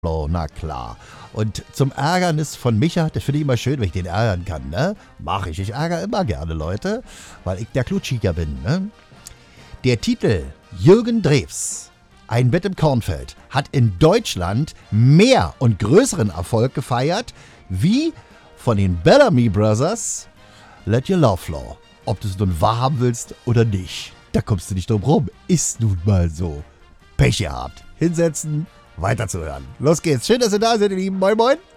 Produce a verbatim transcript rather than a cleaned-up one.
Oh, na klar. Und zum Ärgernis von Micha, das finde ich immer schön, wenn ich den ärgern kann, ne? Mach ich. Ich ärgere immer gerne Leute, weil ich der Klutschiger bin, ne? Der Titel Jürgen Drews, Ein Bett im Kornfeld, hat in Deutschland mehr und größeren Erfolg gefeiert, wie von den Bellamy Brothers Let Your Love Flow. Ob du es nun wahrhaben willst oder nicht, da kommst du nicht drum rum. Ist nun mal so. Pech gehabt. Hinsetzen, weiterzuhören. Los geht's. Schön, dass ihr da seid, ihr Lieben. Moin, moin.